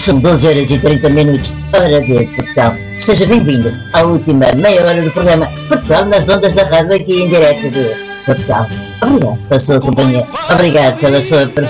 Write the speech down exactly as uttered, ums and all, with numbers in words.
São doze horas e trinta minutos, hora de Portugal. Seja bem-vindo à última meia hora do programa Portugal nas ondas da rádio aqui em direto de Portugal. Obrigado pela sua companhia, obrigado pela sua